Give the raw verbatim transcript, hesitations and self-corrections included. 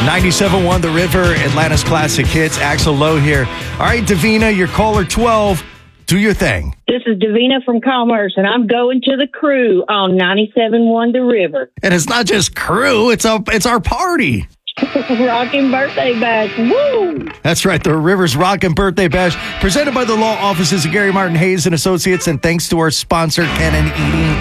ninety-seven point one The River, Atlanta's classic hits. Axel Lowe here. All right, Davina, you're caller twelve. Do your thing. This is Davina from Commerce, and I'm going to the crew on ninety-seven point one The River. And it's not just crew, it's a, it's our party. Rockin' birthday bash. Woo! That's right, the Rivers Rockin' Birthday Bash, presented by the law offices of Gary Martin Hayes and Associates, and thanks to our sponsor, Ken and Edie.